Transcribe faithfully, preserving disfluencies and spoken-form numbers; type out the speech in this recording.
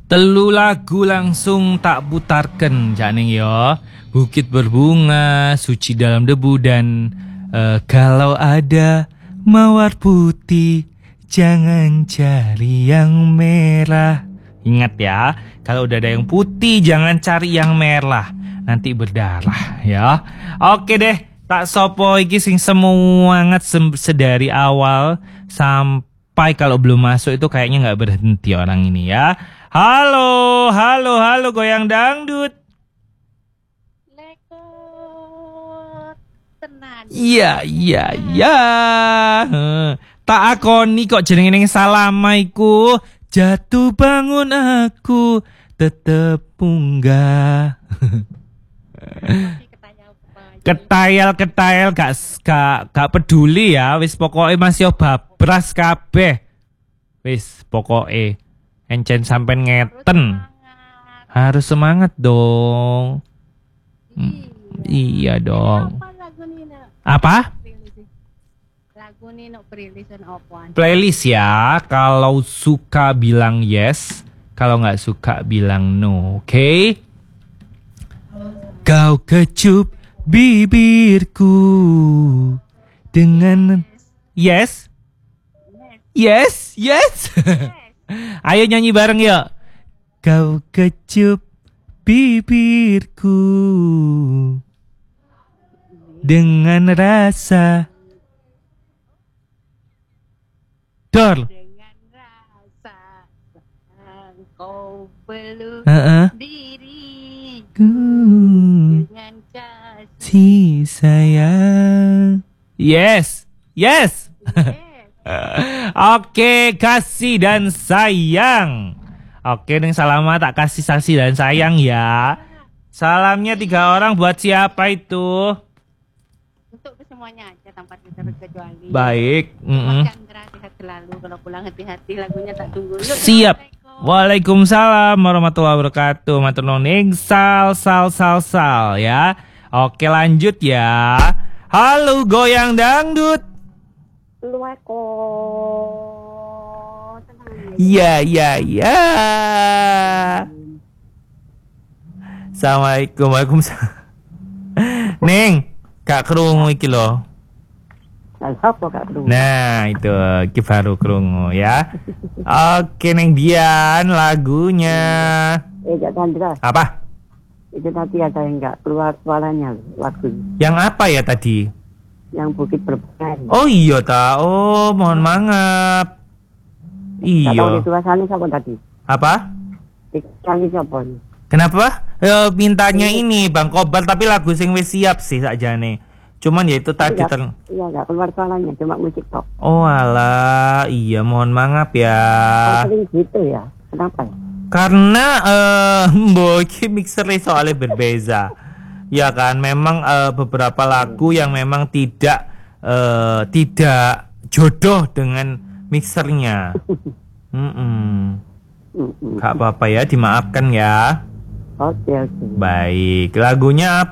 Telu lagu langsung tak putarkan Cak Ning ya. Bukit Berbunga, Suci Dalam Debu, dan uh, Kalau Ada Mawar Putih Jangan Cari Yang Merah. Ingat ya, kalau udah ada yang putih jangan cari yang merah, nanti berdarah ya. Oke deh, tak sopo iki sing semangat sedari awal sampai kalau belum masuk itu kayaknya nggak berhenti orang ini ya. Halo, halo, halo goyang dangdut. Lekot tenan. Iya, iya, iya. Tak akoni kok jenenge ning Salama iku. Jatuh bangun aku tetep munggah. Ketayal-ketayal gak, gak, gak peduli ya. Wis pokoknya masih babras kabeh. Wis pokoknya encen sampai ngeten. Harus semangat dong. Hmm, iya dong. Apa? Playlist ya. Kalau suka bilang yes, kalau nggak suka bilang no. Oke? Okay? Kau kecup bibirku dengan yes, yes, yes. Ayo nyanyi bareng yuk. Kau kecup bibirku dengan rasa Dor. Dengan rasa kau peluk uh-uh. diriku dengan kasih sayang. Yes, yes. yes. Oke, kasih dan sayang. Oke, Ning Salama tak kasih kasih dan sayang ya. Salamnya tiga orang buat siapa itu? Untuk semuanya aja tanpa terkecuali. Baik. Mm-mm. Sehat selalu, kalau pulang hati-hati, lagunya tak tunggu. Yuk, siap. Waalaikumsalam warahmatullahi wabarakatuh. Matur nuwun sal sal sal sal ya. Oke, lanjut ya. Halo goyang dangdut. Luako. Iya, iya, iya. Assalamualaikum. Waalaikumsalam. Neng, gak krungu iki lho. Nah itu iki baru krungu ya. Oke Neng Dian lagunya. Eh Chandra. Apa? Itu tadi ada yang nggak keluar suaranya lagu. Yang apa ya tadi? Yang Bukit Berbunga. Oh iya ta. Oh mohon maaf. Iya. Itu asalnya siapa tadi? Apa? Itu siapa? Kenapa? Eh, mintanya ini Bang Kobar tapi lagu sing wis siap sih sakjane. Cuman ya itu tadi iya, ter... iya gak keluar suaranya, cuma musik tok. Oh alah, iya mohon maaf ya. Oh, sering gitu ya, kenapa? Karena eh uh, mixernya soalnya berbeza. Ya kan, memang uh, beberapa lagu yang memang tidak uh, tidak jodoh dengan mixernya. Mm-mm. Gak apa-apa ya, dimaafkan ya. Oke, oke. Baik, lagunya apa?